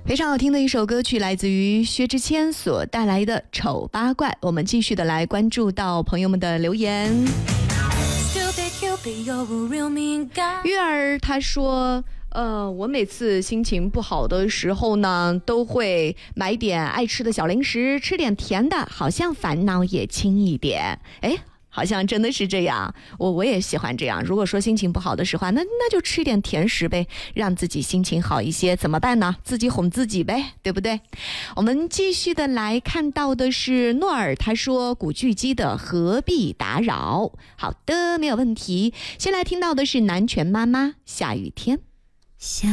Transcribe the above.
非常好听的一首歌曲，来自于薛之谦所带来的《丑八怪》。我们继续的来关注到朋友们的留言。月儿他说我每次心情不好的时候呢，都会买点爱吃的小零食，吃点甜的，好像烦恼也轻一点。哎，好像真的是这样，我也喜欢这样。如果说心情不好的时候，那就吃一点甜食呗，让自己心情好一些。怎么办呢？自己哄自己呗，对不对？我们继续的来看到的是诺尔，他说古巨基的何必打扰。好的，没有问题。先来听到的是南拳妈妈下雨天。